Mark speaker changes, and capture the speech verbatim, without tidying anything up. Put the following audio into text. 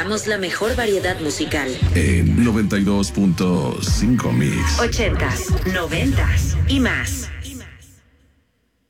Speaker 1: presentamos la mejor variedad musical.
Speaker 2: En noventa y dos punto cinco Mix.
Speaker 1: Ochentas, noventas y más.